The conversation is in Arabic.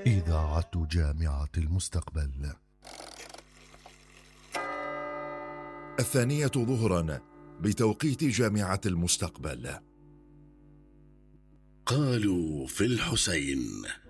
إذاعة جامعة المستقبل. 2:00 بتوقيت جامعة المستقبل. قالوا في الحسين.